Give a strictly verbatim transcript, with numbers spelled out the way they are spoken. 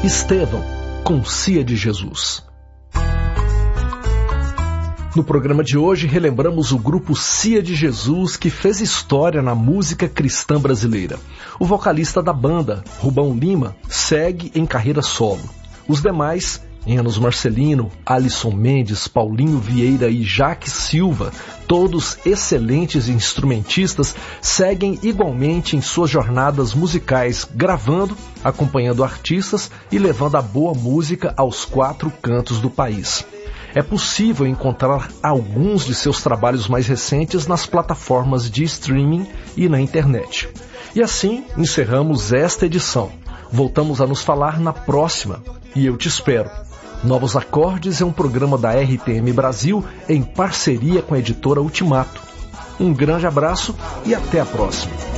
Estevão, com Cia de Jesus. No programa de hoje, relembramos o grupo Cia de Jesus, que fez história na música cristã brasileira. O vocalista da banda, Rubão Lima, segue em carreira solo. Os demais, Enos Marcelino, Alisson Mendes, Paulinho Vieira e Jaque Silva, todos excelentes instrumentistas, seguem igualmente em suas jornadas musicais, gravando, acompanhando artistas e levando a boa música aos quatro cantos do país. É possível encontrar alguns de seus trabalhos mais recentes nas plataformas de streaming e na internet. E assim encerramos esta edição. Voltamos a nos falar na próxima, e eu te espero. Novos Acordes é um programa da R T M Brasil em parceria com a editora Ultimato. Um grande abraço e até a próxima.